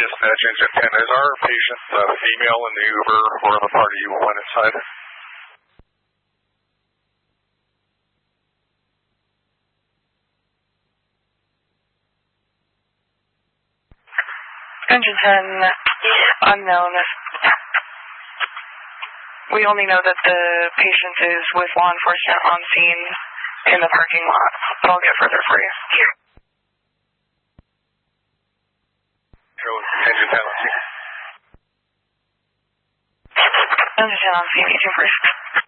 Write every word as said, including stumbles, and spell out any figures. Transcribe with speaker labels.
Speaker 1: Dispatch Engine ten. Is our patient uh, female in the Uber or the party you went inside?
Speaker 2: Engine ten, unknown. We only know that the patient is with law enforcement on scene in the parking lot, but I'll get further for you.
Speaker 1: Engine ten on scene.
Speaker 2: Engine ten on scene, agent first.